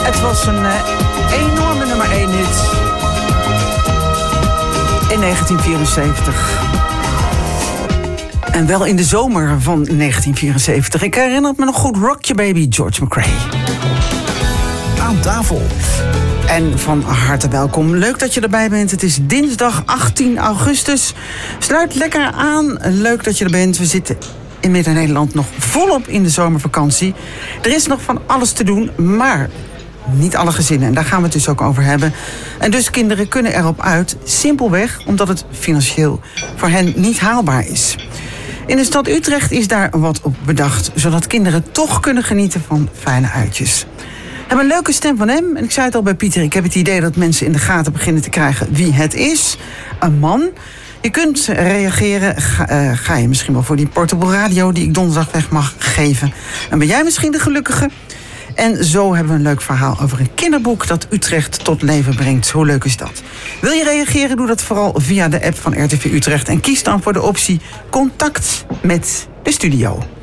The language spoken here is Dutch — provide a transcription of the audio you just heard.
Het was een enorme nummer 1 hit in 1974. En wel in de zomer van 1974. Ik herinner het me nog goed. Rock Your Baby, George McRae. Aan tafel. En van harte welkom. Leuk dat je erbij bent. Het is dinsdag 18 augustus. Sluit lekker aan. Leuk dat je er bent. We zitten in Midden-Nederland nog volop in de zomervakantie. Er is nog van alles te doen, maar niet alle gezinnen. En daar gaan we het dus ook over hebben. En dus kinderen kunnen erop uit. Simpelweg omdat het financieel voor hen niet haalbaar is. In de stad Utrecht is daar wat op bedacht, zodat kinderen toch kunnen genieten van fijne uitjes. We hebben een leuke stem van hem. En ik zei het al bij Pieter, ik heb het idee dat mensen in de gaten beginnen te krijgen wie het is. Een man. Je kunt reageren. Ga je misschien wel voor die portable radio die ik donderdag weg mag geven. En ben jij misschien de gelukkige? En zo hebben we een leuk verhaal over een kinderboek dat Utrecht tot leven brengt. Hoe leuk is dat? Wil je reageren? Doe dat vooral via de app van RTV Utrecht. En kies dan voor de optie contact met de studio.